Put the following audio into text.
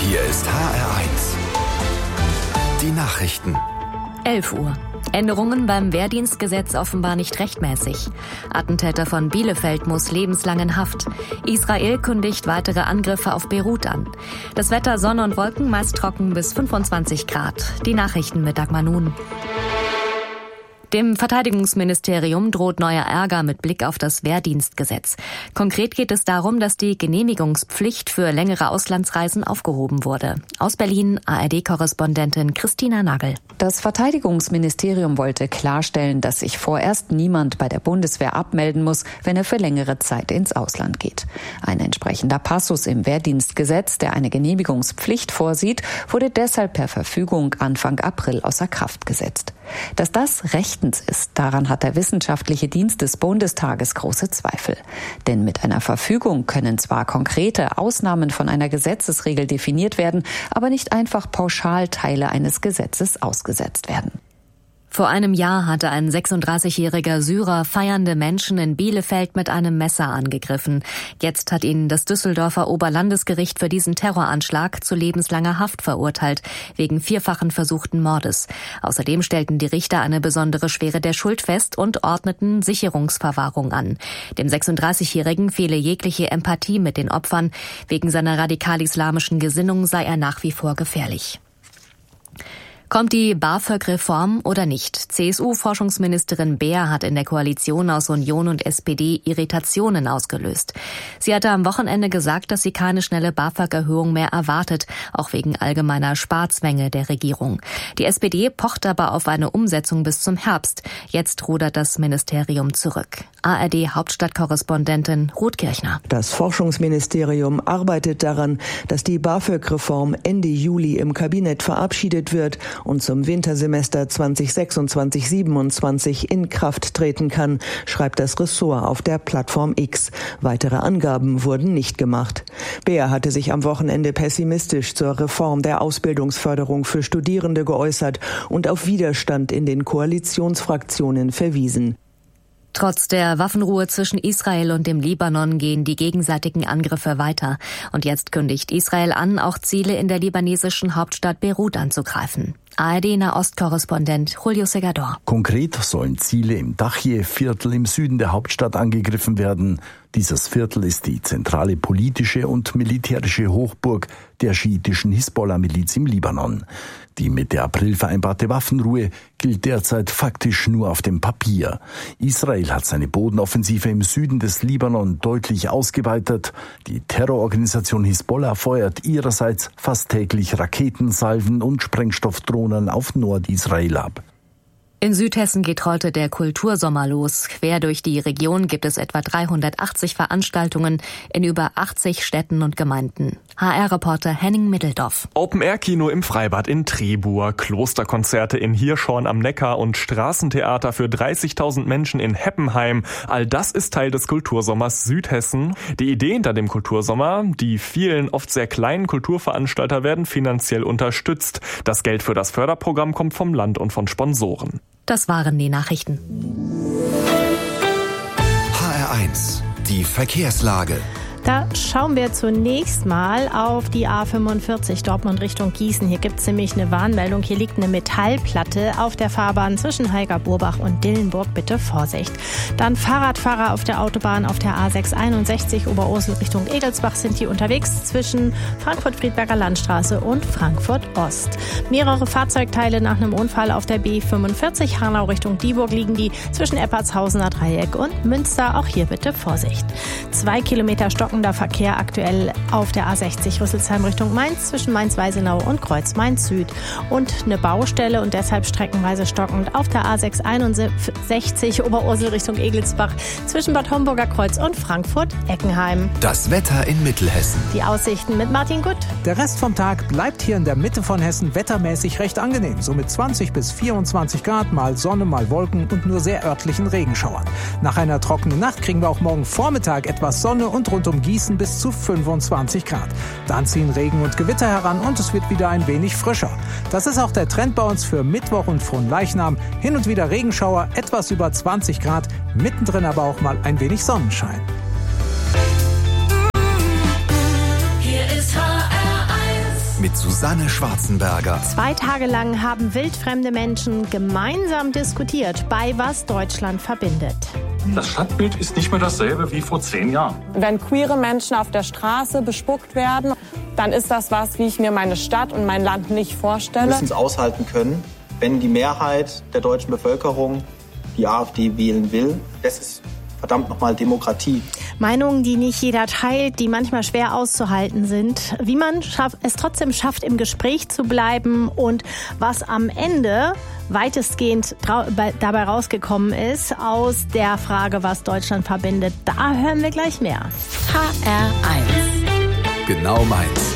Hier ist HR1. Die Nachrichten. 11 Uhr. Änderungen beim Wehrdienstgesetz offenbar nicht rechtmäßig. Attentäter von Bielefeld muss lebenslang in Haft. Israel kündigt weitere Angriffe auf Beirut an. Das Wetter Sonne und Wolken, meist trocken bis 25 Grad. Die Nachrichten mit Dagmar Nun. Dem Verteidigungsministerium droht neuer Ärger mit Blick auf das Wehrdienstgesetz. Konkret geht es darum, dass die Genehmigungspflicht für längere Auslandsreisen aufgehoben wurde. Aus Berlin ARD-Korrespondentin Christina Nagel. Das Verteidigungsministerium wollte klarstellen, dass sich vorerst niemand bei der Bundeswehr abmelden muss, wenn er für längere Zeit ins Ausland geht. Ein entsprechender Passus im Wehrdienstgesetz, der eine Genehmigungspflicht vorsieht, wurde deshalb per Verfügung Anfang April außer Kraft gesetzt. Dass das rechtens ist, daran hat der Wissenschaftliche Dienst des Bundestages große Zweifel. Denn mit einer Verfügung können zwar konkrete Ausnahmen von einer Gesetzesregel definiert werden, aber nicht einfach pauschal Teile eines Gesetzes ausgesetzt werden. Vor einem Jahr hatte ein 36-jähriger Syrer feiernde Menschen in Bielefeld mit einem Messer angegriffen. Jetzt hat ihn das Düsseldorfer Oberlandesgericht für diesen Terroranschlag zu lebenslanger Haft verurteilt, wegen 4-fachen versuchten Mordes. Außerdem stellten die Richter eine besondere Schwere der Schuld fest und ordneten Sicherungsverwahrung an. Dem 36-Jährigen fehle jegliche Empathie mit den Opfern. Wegen seiner radikal-islamischen Gesinnung sei er nach wie vor gefährlich. Kommt die BAföG-Reform oder nicht? CSU-Forschungsministerin Beer hat in der Koalition aus Union und SPD Irritationen ausgelöst. Sie hatte am Wochenende gesagt, dass sie keine schnelle BAföG-Erhöhung mehr erwartet, auch wegen allgemeiner Sparzwänge der Regierung. Die SPD pocht aber auf eine Umsetzung bis zum Herbst. Jetzt rudert das Ministerium zurück. ARD-Hauptstadtkorrespondentin Ruth Kirchner. Das Forschungsministerium arbeitet daran, dass die BAföG-Reform Ende Juli im Kabinett verabschiedet wird und zum Wintersemester 2026/27 in Kraft treten kann, schreibt das Ressort auf der Plattform X. Weitere Angaben wurden nicht gemacht. Beer hatte sich am Wochenende pessimistisch zur Reform der Ausbildungsförderung für Studierende geäußert und auf Widerstand in den Koalitionsfraktionen verwiesen. Trotz der Waffenruhe zwischen Israel und dem Libanon gehen die gegenseitigen Angriffe weiter. Und jetzt kündigt Israel an, auch Ziele in der libanesischen Hauptstadt Beirut anzugreifen. ARD-Nahostkorrespondent Julio Segador. Konkret sollen Ziele im Dachje-Viertel im Süden der Hauptstadt angegriffen werden. Dieses Viertel ist die zentrale politische und militärische Hochburg der schiitischen Hisbollah-Miliz im Libanon. Die Mitte April vereinbarte Waffenruhe gilt derzeit faktisch nur auf dem Papier. Israel hat seine Bodenoffensive im Süden des Libanon deutlich ausgeweitet. Die Terrororganisation Hisbollah feuert ihrerseits fast täglich Raketensalven und Sprengstoffdrohnen auf Nordisrael ab. In Südhessen geht heute der Kultursommer los. Quer durch die Region gibt es etwa 380 Veranstaltungen in über 80 Städten und Gemeinden. HR-Reporter Henning Middeldorf. Open-Air-Kino im Freibad in Trebur, Klosterkonzerte in Hirschhorn am Neckar und Straßentheater für 30.000 Menschen in Heppenheim. All das ist Teil des Kultursommers Südhessen. Die Idee hinter dem Kultursommer: die vielen, oft sehr kleinen Kulturveranstalter werden finanziell unterstützt. Das Geld für das Förderprogramm kommt vom Land und von Sponsoren. Das waren die Nachrichten. HR1, die Verkehrslage. Da schauen wir zunächst mal auf die A45 Dortmund Richtung Gießen. Hier gibt es nämlich eine Warnmeldung. Hier liegt eine Metallplatte auf der Fahrbahn zwischen Heiger-Burbach und Dillenburg. Bitte Vorsicht. Dann Fahrradfahrer auf der Autobahn auf der A661 Oberursel Richtung Egelsbach sind hier unterwegs zwischen Frankfurt-Friedberger Landstraße und Frankfurt-Ost. Mehrere Fahrzeugteile nach einem Unfall auf der B45 Hanau Richtung Dieburg liegen die zwischen Eppertshausener Dreieck und Münster. Auch hier bitte Vorsicht. 2 Kilometer stockender Verkehr aktuell auf der A60 Rüsselsheim Richtung Mainz zwischen Mainz-Weisenau und Kreuz-Mainz-Süd. Und eine Baustelle und deshalb streckenweise stockend auf der A661 Oberursel Richtung Egelsbach zwischen Bad Homburger Kreuz und Frankfurt-Eckenheim. Das Wetter in Mittelhessen. Die Aussichten mit Martin Gutt. Der Rest vom Tag bleibt hier in der Mitte von Hessen wettermäßig recht angenehm. So mit 20 bis 24 Grad, mal Sonne, mal Wolken und nur sehr örtlichen Regenschauern. Nach einer trockenen Nacht kriegen wir auch morgen Vormittag etwas Sonne und rund um Gießen bis zu 25 Grad. Dann ziehen Regen und Gewitter heran und es wird wieder ein wenig frischer. Das ist auch der Trend bei uns für Mittwoch und Fronleichnam. Hin und wieder Regenschauer, etwas über 20 Grad, mittendrin aber auch mal ein wenig Sonnenschein. Hier ist HR1. mit Susanne Schwarzenberger. 2 Tage lang haben wildfremde Menschen gemeinsam diskutiert, bei was Deutschland verbindet. Das Stadtbild ist nicht mehr dasselbe wie vor 10 Jahren. Wenn queere Menschen auf der Straße bespuckt werden, dann ist das was, wie ich mir meine Stadt und mein Land nicht vorstelle. Wir müssen es aushalten können, wenn die Mehrheit der deutschen Bevölkerung die AfD wählen will. Das ist verdammt nochmal Demokratie. Meinungen, die nicht jeder teilt, die manchmal schwer auszuhalten sind. Wie man es trotzdem schafft, im Gespräch zu bleiben und was am Ende weitestgehend dabei rausgekommen ist aus der Frage, was Deutschland verbindet. Da hören wir gleich mehr. HR1. Genau meins.